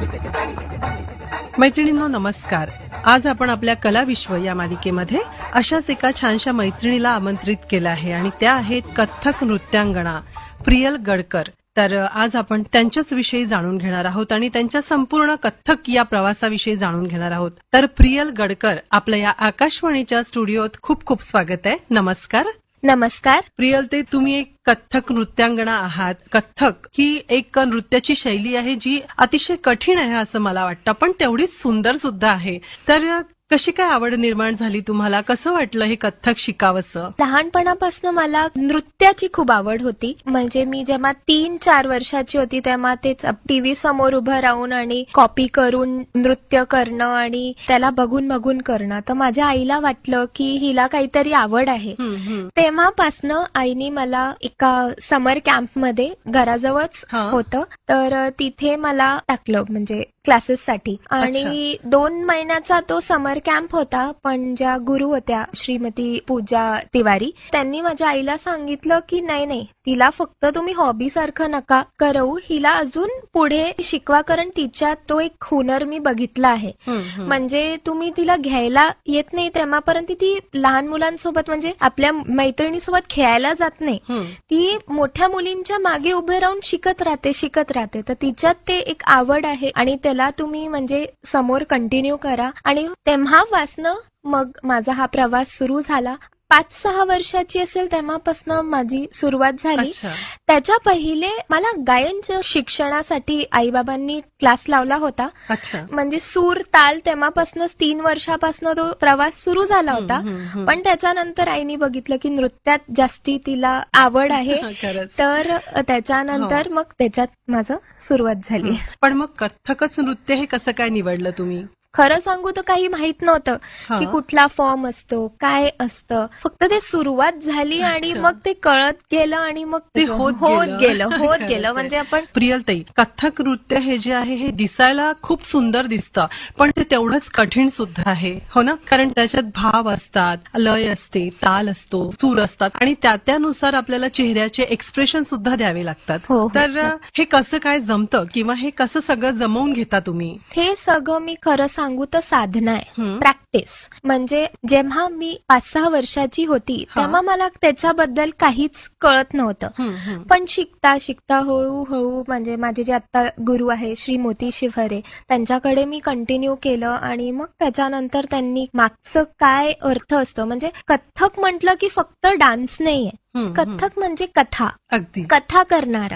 मैत्रिणींनो नमस्कार. आज आपण आपल्या कला विश्व या मालिकेमध्ये अशाच एका छानशा मैत्रिणीला आमंत्रित केलं आहे आणि त्या आहेत कथ्थक नृत्यांगना प्रियल गडकर. तर आज आपण त्यांच्याच विषयी जाणून घेणार आहोत आणि त्यांच्या संपूर्ण कथ्थक या प्रवासाविषयी जाणून घेणार आहोत. तर प्रियल गडकर, आपल्या या आकाशवाणीच्या स्टुडिओत खूप खूप स्वागत आहे. नमस्कार. नमस्कार. प्रियल, ते तुम्ही एक कथ्थक नृत्यांगना आहात. कथ्थक ही एक नृत्याची शैली आहे जी अतिशय कठीण आहे असं मला वाटतं, पण तेवढीच सुंदर सुद्धा आहे. तर कशी काय आवड निर्माण झाली तुम्हाला? कसं वाटलं हे कथ्थक शिकावंसं? लहानपणापासून मला नृत्याची खूप आवड होती. म्हणजे मी जेव्हा 3-4 वर्षाची होती तेव्हा तेच टीव्ही समोर उभं राहून आणि कॉपी करून नृत्य करणं आणि त्याला बघून बघून करणं. तर माझ्या आईला वाटलं की हिला काहीतरी आवड आहे. तेव्हापासनं आईने मला एका समर कॅम्पमध्ये घराजवळच होतं तर तिथे मला टाकलं, म्हणजे क्लासेससाठी. आणि 2 महिन्याचा तो समर कॅम्प होता. पण ज्या गुरु होत्या श्रीमती पूजा तिवारी, त्यांनी माझ्या आईला सांगितलं की नाही, तिला फक्त तुम्ही हॉबी सारखं नका करू, हिला अजून पुढे शिकवा, कारण तिच्यात तो एक हुनर मी बघितला आहे. म्हणजे तुम्ही तिला घ्यायला येत नाही तेव्हापर्यंत ती लहान मुलांसोबत म्हणजे आपल्या मैत्रिणीसोबत खेळायला जात नाही. ती मोठ्या मुलींच्या मागे उभे राहून शिकत राहते. तर तिच्यात ते एक आवड आहे आणि त्याला तुम्ही म्हणजे समोर कंटिन्यू करा. आणि तेव्हापासनं मग माझा हा प्रवास सुरू झाला. 5-6 वर्षाची असेल तेव्हापासून माझी सुरुवात झाली. त्याच्या पहिले मला गायनच्या शिक्षणासाठी आईबाबांनी क्लास लावला होता. म्हणजे सूर ताल तेव्हापासूनच 3 वर्षापासून तो प्रवास सुरू झाला होता. पण त्याच्यानंतर आईने बघितलं की नृत्यात जास्ती तिला आवड आहे, तर त्याच्यानंतर मग त्याच्यात माझं सुरुवात झाली. पण मग कथ्थकच नृत्य हे कसं काय निवडलं तुम्ही? खरं सांगू तर काही माहित नव्हतं की कुठला फॉर्म असतो, काय असतं. फक्त ते सुरुवात झाली आणि मग ते कळत गेलं आणि मग ते होत गेलं. म्हणजे आपण प्रियलताई, कथ्थक नृत्य हे जे आहे हे दिसायला खूप सुंदर दिसतं, पण ते तेवढंच कठीण सुद्धा आहे, हो ना? कारण त्याच्यात भाव असतात, लय असते, ताल असतो, सूर असतात आणि त्यानुसार आपल्याला चेहऱ्याचे एक्सप्रेशन सुद्धा द्यावे लागतात. तर हे कसं काय जमतं किंवा हे कसं सगळं जमवून घेता तुम्ही? हे सगळं मी खरं सांगू तर साधना आहे, प्रॅक्टिस. म्हणजे जेव्हा मी 5-6 वर्षाची होती तेव्हा मला त्याच्याबद्दल काहीच कळत नव्हतं. पण शिकता शिकता हळूहळू म्हणजे माझे जे आता गुरु आहे श्री मोती शिफरे, त्यांच्याकडे मी कंटिन्यू केलं आणि मग त्याच्यानंतर त्यांनी मागचं काय अर्थ असतं, म्हणजे कथ्थक म्हटलं की फक्त डान्स नाहीये, कथ्थक म्हणजे कथा करणारा.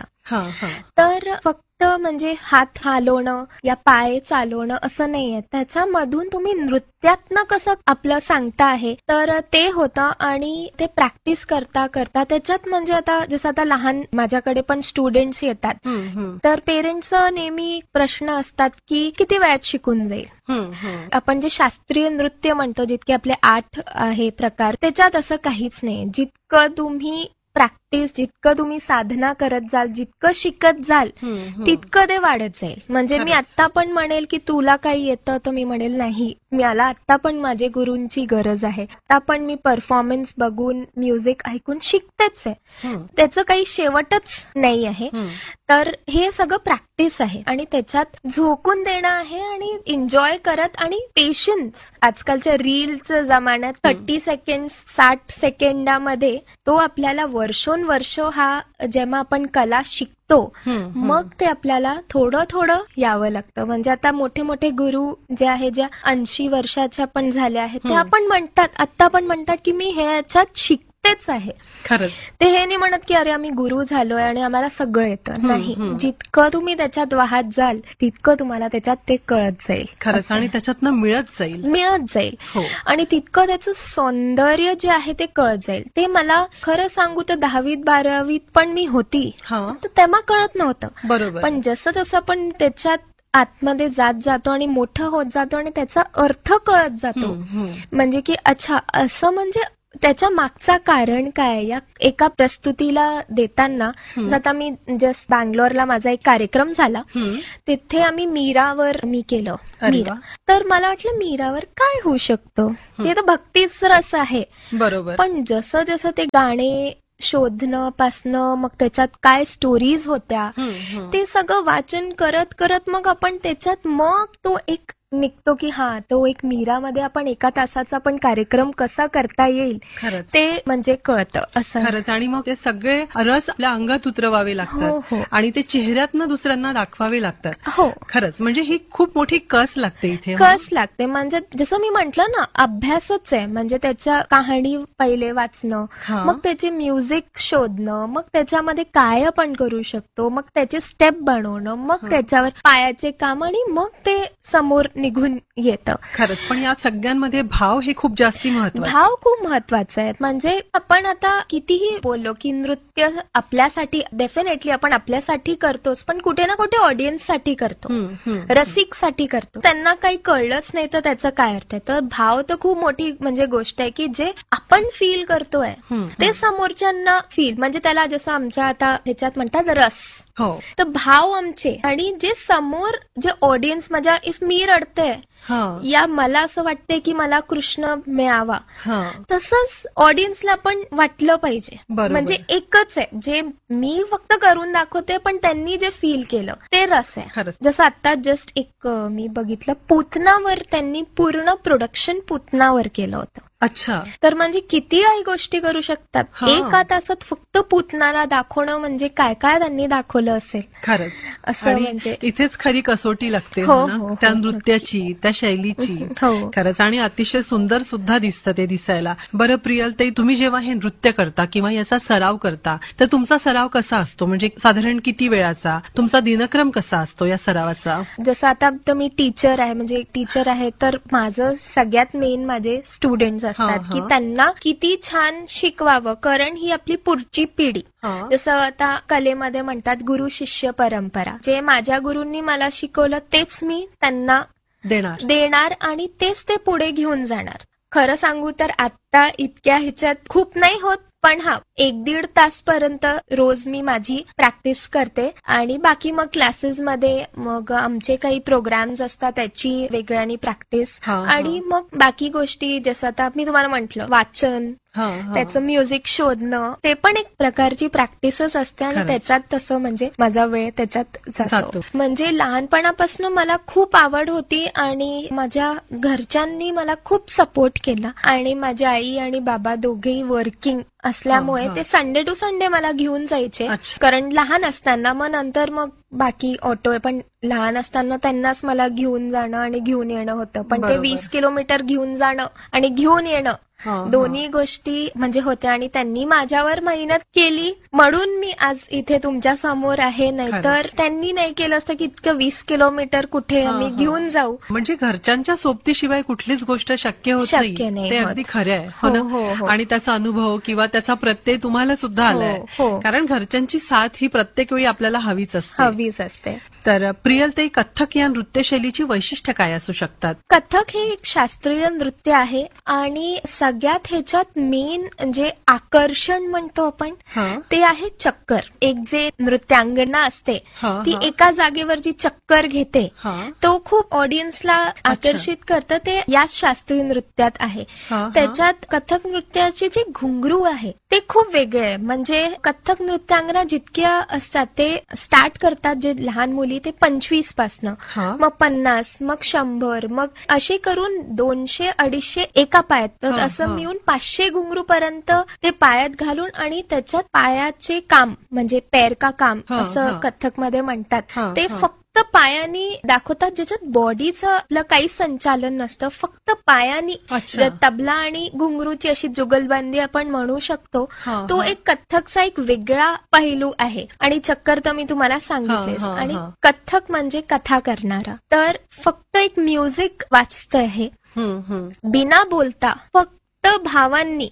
तर फक्त म्हणजे हात हलवणं या पाय चालवणं असं नाहीये, त्याच्यामधून तुम्ही नृत्यातनं कसं आपलं सांगता आहे तर ते होतं. आणि ते प्रॅक्टिस करता करता त्याच्यात म्हणजे आता जसं आता लहान माझ्याकडे पण स्टुडंट्स येतात तर पेरेंट्सचा नेहमी प्रश्न असतात की किती वेळात शिकून जाईल. आपण जे शास्त्रीय नृत्य म्हणतो, जितके आपले 8 आहे प्रकार, त्याच्यात असं काहीच नाही. जितकं तुम्ही प्रॅक्टिस, जितकं तुम्ही साधना करत जाल, जितकं शिकत जाल तितकं ते वाढत जाईल. म्हणजे मी आता पण म्हणेल की तुला काही येतं, तर मी म्हणेल नाही, मला आता पण माझे गुरूंची गरज आहे. आता पण मी परफॉर्मन्स बघून, म्युझिक ऐकून शिकतेच आहे, त्याचं काही शेवटच नाही आहे. तर हे सगळं प्रॅक्टिस आहे आणि त्याच्यात झोकून देणं आहे आणि एन्जॉय करत आणि पेशन्स. आजकालच्या रीलच्या जमान्यात 30 सेकंड 60 सेकंदामध्ये तो आपल्याला वर्षोनवर्ष हा जेव्हा आपण कला शिकतो मग ते आपल्याला थोडं थोडं यावं लागतं. म्हणजे आता मोठे मोठे गुरु जे आहे, ज्या 80 वर्षाच्या पण झाल्या आहेत, ते आता पण म्हणतात की मी ह्याच्यात शिकतेच आहे. खरंच ते हे नाही म्हणत की अरे आम्ही गुरु झालोय आणि आम्हाला सगळं येतं. नाही, जितकं तुम्ही त्याच्यात वाहत जाल तितकं तुम्हाला त्याच्यात ते कळत जाईल. खरंच, आणि त्याच्यातनं मिळत जाईल. आणि तितकं त्याचं सौंदर्य जे आहे ते कळत जाईल. ते मला खरं सांगू तर 10वीत-12वीत पण मी होती, तर तेव्हा कळत नव्हतं. बरोबर. पण जसं जसं पण त्याच्यात आतमध्ये जात जातो आणि मोठं होत जातो आणि त्याचा अर्थ कळत जातो. म्हणजे की अच्छा, असं म्हणजे त्याच्या मागचा कारण काय. या एका प्रस्तुतीला देताना आता मी जस्ट बँगलोरला माझा एक कार्यक्रम झाला, तिथे आम्ही मीरावर केलं. तर मला वाटलं मीरावर काय होऊ शकतं, ते तर भक्तीच रस आहे. बरोबर. पण जसं जसं ते गाणे शोधणं पासनं, मग त्याच्यात काय स्टोरीज होत्या, ते सगळं वाचन करत करत मग आपण त्याच्यात मग तो एक निघतो की हा, तो एक मीरामध्ये आपण 1 तासाचा पण कार्यक्रम कसा करता येईल ते म्हणजे कळतं असं. खरंच. आणि मग ते सगळे रस आपल्या अंगात उतरवावे लागतात आणि ते चेहऱ्यातनं दुसऱ्यांना दाखवावे लागतात. हो, खरंच. म्हणजे ही खूप मोठी कस लागते इथे. कस लागते. म्हणजे जसं मी म्हंटल ना, अभ्यासच आहे. म्हणजे त्याच्या कहाणी पहिले वाचणं, मग त्याचे म्युझिक शोधणं, मग त्याच्यामध्ये काय आपण करू शकतो, मग त्याचे स्टेप बनवणं, मग त्याच्यावर पायाचे काम, आणि मग ते समोर निघून येतं. खरंच. पण या सगळ्यांमध्ये भाव हे खूप जास्ती महत्वाचं. भाव खूप महत्वाचा आहे. म्हणजे आपण आता कितीही बोललो की नृत्य आपल्यासाठी, डेफिनेटली आपण आपल्यासाठी करतोच, पण कुठे ना कुठे ऑडियन्ससाठी करतो, रसिकसाठी करतो. त्यांना काही कळलंच नाही तर त्याचा काय अर्थ आहे. तर भाव तर खूप मोठी म्हणजे गोष्ट आहे की जे आपण फील करतोय ते समोरच्यांना फील, म्हणजे त्याला जसं आमच्या आता ह्याच्यात म्हणतात रस, तर भाव आमचे, आणि जे समोर जे ऑडियन्स, म्हणजे इफ मी रडते या मला असं वाटतंय की मला कृष्ण मिळावा, तसंच ऑडियन्सला पण वाटलं पाहिजे. म्हणजे एकच आहे, जे मी फक्त करून दाखवते पण त्यांनी जे फील केलं ते रस आहे. जसं आता जस्ट एक मी बघितलं, पूतनावर त्यांनी पूर्ण प्रोडक्शन पूतनावर केलं होतं. अच्छा. तर म्हणजे किती काही गोष्टी करू शकतात. 1 तासात फक्त पूतनाला दाखवणं म्हणजे काय काय त्यांनी दाखवलं असेल. खरंच. असं म्हणजे इथेच खरी कसोटी लागते त्या नृत्याची, त्या शैलीची. खरंच. आणि अतिशय सुंदर सुद्धा दिसतं ते दिसायला. बरं प्रियल ताई, तुम्ही जेव्हा हे नृत्य करता किंवा याचा सराव करता, तर तुमचा सराव कसा असतो? म्हणजे साधारण किती वेळाचा तुमचा दिनक्रम कसा असतो या सरावाचा? जसं आता तर मी टीचर आहे, म्हणजे टीचर आहे, तर माझं सगळ्यात मेन माझे स्टुडंट्स असतात की त्यांना किती छान शिकवावं, कारण ही आपली पुढची पिढी. जसं आता कलेमध्ये म्हणतात गुरु शिष्य परंपरा, जे माझ्या गुरूंनी मला शिकवलं तेच मी त्यांना देणार आणि तेच ते पुढे घेऊन जाणार. खरं सांगू तर आता इतक्या ह्याच्यात खूप नाही होत, पण 1-1.5 तासपर्यंत रोज मी माझी प्रॅक्टिस करते, आणि बाकी मग क्लासेसमध्ये मग आमचे काही प्रोग्राम्स असतात त्याची वेगळ्यानी प्रॅक्टिस, आणि मग बाकी गोष्टी जसं आता मी तुम्हाला म्हटलं वाचन, त्याचं म्युझिक शोधणं, ते पण एक प्रकारची प्रॅक्टिसच असते, आणि त्याच्यात तसं म्हणजे माझा वेळ त्याच्यात जातो. म्हणजे लहानपणापासून मला खूप आवड होती आणि माझ्या घरच्यांनी मला खूप सपोर्ट केला, आणि माझी आई आणि बाबा दोघेही वर्किंग असल्यामुळे ते संडे टू संडे मला घेऊन जायचे, कारण लहान असताना. मग नंतर मग बाकी ऑटो, पण लहान असताना त्यांनाच मला घेऊन जाणं आणि घेऊन येणं होतं. पण ते 20 किलोमीटर घेऊन जाणं आणि घेऊन येणं दोन्ही गोष्टी म्हणजे होत्या, आणि त्यांनी माझ्यावर मेहनत केली म्हणून मी आज इथे तुमच्या समोर आहे. नाहीतर त्यांनी नाही केलं असतं की इतकं 20 किलोमीटर कुठे आम्ही घेऊन जाऊ. म्हणजे घरच्यांच्या सोबतीशिवाय कुठलीच गोष्ट शक्य होत नाही. ते अगदी खरं आहे. आणि त्याचा अनुभव किंवा त्याचा प्रत्यय तुम्हाला सुद्धा आलाय, कारण घरच्यांची साथ ही प्रत्येक वेळी आपल्याला हवीच असते. तर प्रियल ताई, कथ्थक या नृत्यशैलीची वैशिष्ट्य काय असू शकतात? कथ्थक हे एक शास्त्रीय नृत्य आहे, आणि सगळ्यात ह्याच्यात मेन जे आकर्षण म्हणतो आपण ते आहे चक्कर. एक जे नृत्यांगना असते ती एका जागेवर जी चक्कर घेते, तो खूप ऑडियन्सला आकर्षित करतं. ते याच शास्त्रीय नृत्यात आहे. त्याच्यात कथ्थक नृत्याचे जे घुंगरू आहे ते खूप वेगळे आहे. म्हणजे कथ्थक नृत्यांगना जितक्या असतात ते स्टार्ट करतात जे लहान मुली ते 25 पासनं, मग 50, मग 100, मग असे करून 200-250 एका पायात, तर असं मिळून 500 घुंगरू पर्यंत ते पायात घालून, आणि त्याच्यात पायाचे काम म्हणजे पैर का काम असं कथ्थक मध्ये म्हणतात, ते फक्त पायानी दाखवतात, ज्याच्यात बॉडीचं आपलं काही संचालन नसतं, फक्त पायानी. तबला आणि घुंगरूची अशी जुगलबंदी आपण म्हणू शकतो. तो एक कथ्थकचा एक वेगळा पैलू आहे. आणि चक्कर तर मी तुम्हाला सांगितलेच. आणि कथ्थक म्हणजे कथा करणारा, तर फक्त एक म्युझिक वाचतं आहे, बिना बोलता फक्त भावांनी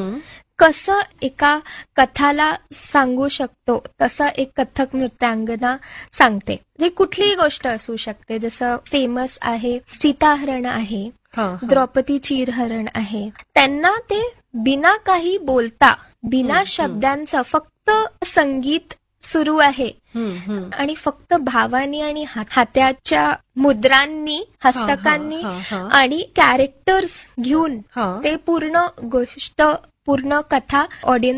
कसं एका कथाला सांगू शकतो, तसं एक कथ्थक नृत्यांगना सांगते. जे कुठलीही गोष्ट असू शकते, जसं फेमस आहे सीताहरण आहे, द्रौपदी चीरहरण आहे. त्यांना ते बिना काही बोलता, बिना शब्दांचं फक्त संगीत सुरू आहे, आणि फक्त भावानी आणि हाताच्या मुद्रांनी, हस्तकांनी आणि कॅरेक्टर्स घेऊन ते पूर्ण गोष्ट, पूर्ण कथा ऑडियन्स